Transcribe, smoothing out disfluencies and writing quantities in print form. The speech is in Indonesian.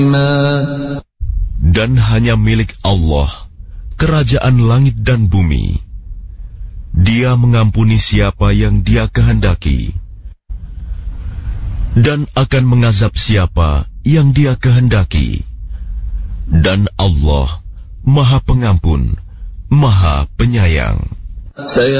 Dan hanya milik Allah kerajaan langit dan bumi. Dia mengampuni siapa yang Dia kehendaki, dan akan mengazab siapa yang Dia kehendaki. Dan Allah Maha Pengampun, Maha Penyayang.